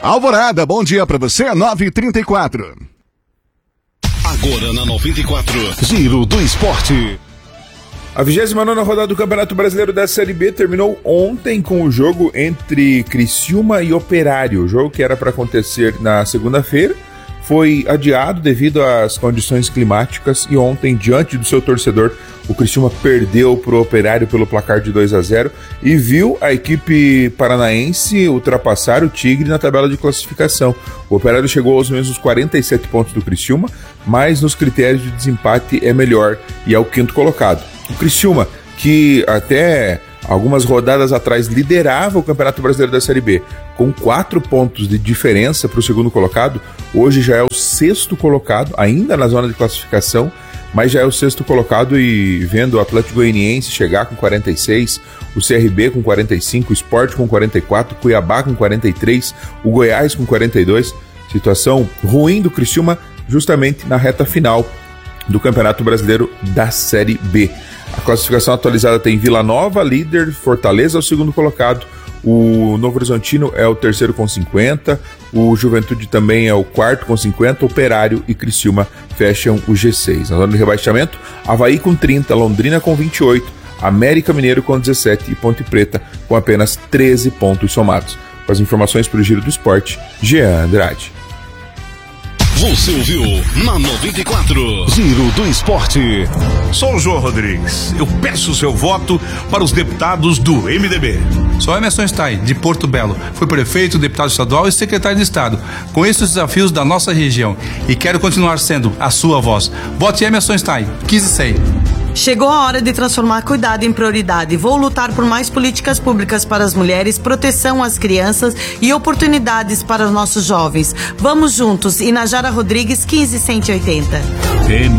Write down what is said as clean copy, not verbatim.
Alvorada, bom dia pra você, 9h34. Agora na 94. Giro do Esporte. A 29ª rodada do Campeonato Brasileiro da Série B terminou ontem com o jogo entre Criciúma e Operário. O jogo que era para acontecer na segunda-feira foi adiado devido às condições climáticas e ontem, diante do seu torcedor, o Criciúma perdeu para o Operário pelo placar de 2-0 e viu a equipe paranaense ultrapassar o Tigre na tabela de classificação. O Operário chegou aos mesmos 47 pontos do Criciúma, mas nos critérios de desempate é melhor e é o quinto colocado. O Criciúma, que até algumas rodadas atrás liderava o Campeonato Brasileiro da Série B, com 4 pontos de diferença para o segundo colocado, hoje já é o sexto colocado, ainda na zona de classificação, mas já é o sexto colocado e vendo o Atlético Goianiense chegar com 46, o CRB com 45, o Sport com 44, Cuiabá com 43, o Goiás com 42, situação ruim do Criciúma justamente na reta final do Campeonato Brasileiro da Série B. A classificação atualizada tem Vila Nova, líder, Fortaleza é o segundo colocado, o Novo Horizontino é o terceiro com 50, o Juventude também é o quarto com 50, Operário e Criciúma fecham o G6. Na zona de rebaixamento, Avaí com 30, Londrina com 28, América Mineiro com 17 e Ponte Preta com apenas 13 pontos somados. Com as informações para o Giro do Esporte, Jean Andrade. Você ouviu na 94. Giro do Esporte. Sou o João Rodrigues. Eu peço o seu voto para os deputados do MDB. Sou Emerson Stein, de Porto Belo. Fui prefeito, deputado estadual e secretário de Estado. Conheço os desafios da nossa região e quero continuar sendo a sua voz. Vote Emerson Stein, 15-100. Chegou a hora de transformar cuidado em prioridade. Vou lutar por mais políticas públicas para as mulheres, proteção às crianças e oportunidades para os nossos jovens. Vamos juntos. Inajara Rodrigues, 15.180.